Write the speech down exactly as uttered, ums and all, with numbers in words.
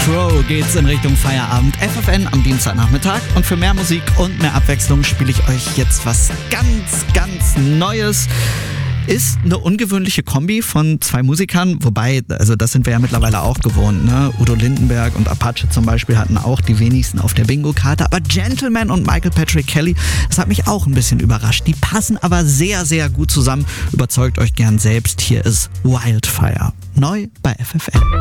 Crow geht's in Richtung Feierabend. F F N am Dienstagnachmittag. Und für mehr Musik und mehr Abwechslung spiele ich euch jetzt was ganz, ganz Neues. Ist eine ungewöhnliche Kombi von zwei Musikern, wobei, also das sind wir ja mittlerweile auch gewohnt, ne? Udo Lindenberg und Apache zum Beispiel hatten auch die wenigsten auf der Bingo-Karte, aber Gentleman und Michael Patrick Kelly, das hat mich auch ein bisschen überrascht. Die passen aber sehr, sehr gut zusammen. Überzeugt euch gern selbst. Hier ist Wildfire. Neu bei F F N.